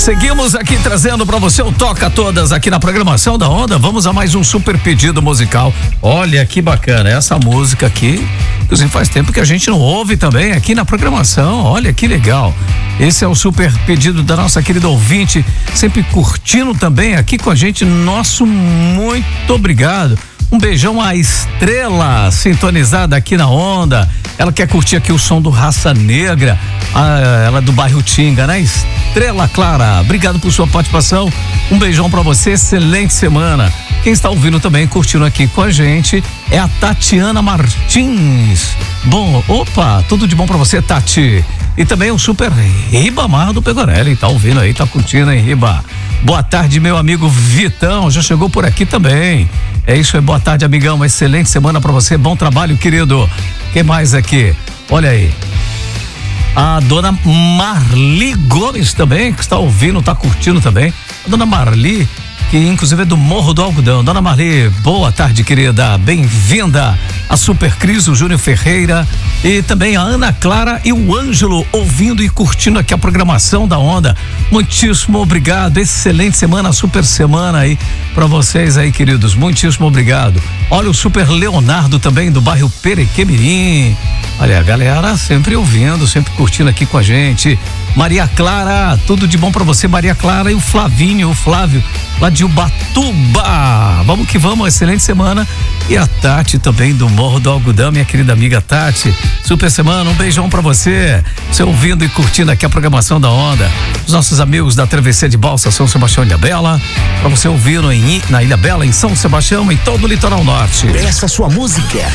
Seguimos aqui trazendo pra você o Toca Todas aqui na programação da Onda. Vamos a mais um super pedido musical. Olha que bacana, essa música aqui, inclusive faz tempo que a gente não ouve também aqui na programação. Olha que legal. Esse é o super pedido da nossa querida ouvinte, sempre curtindo também aqui com a gente. Nosso muito obrigado. Um beijão à Estrela, sintonizada aqui na Onda. Ela quer curtir aqui o som do Raça Negra. Ela é do bairro Tinga, né? Estrela Clara, obrigado por sua participação. Um beijão pra você, excelente semana. Quem está ouvindo também, curtindo aqui com a gente, é a Tatiana Martins. Bom, opa, tudo de bom pra você, Tati. E também o super Ribamar do Pegorelli, tá ouvindo aí, tá curtindo, hein, Riba? Boa tarde, meu amigo Vitão, já chegou por aqui também. É isso aí, boa tarde, amigão, uma excelente semana pra você, bom trabalho, querido. Quem mais aqui? Olha aí. A dona Marli Gomes também, que está ouvindo, tá curtindo também. A dona Marli, que inclusive é do Morro do Algodão. Dona Marli, boa tarde, querida, bem-vinda. A Super Cris, o Júnior Ferreira e também a Ana Clara e o Ângelo ouvindo e curtindo aqui a programação da Onda. Muitíssimo obrigado, excelente semana, super semana aí pra vocês aí, queridos, muitíssimo obrigado. Olha o Super Leonardo também do bairro Perequemirim. Olha, a galera sempre ouvindo, sempre curtindo aqui com a gente. Maria Clara, tudo de bom pra você, Maria Clara, e o Flavinho, o Flávio, lá de Ubatuba. Vamos que vamos, excelente semana. E a Tati também do Morro do Algodão, minha querida amiga Tati. Super semana, um beijão pra você. Você ouvindo e curtindo aqui a programação da Onda. Os nossos amigos da Travessia de Balsa, São Sebastião e Ilha Bela. Pra você ouvindo na Ilha Bela, em São Sebastião, em todo o litoral norte. Peça sua música.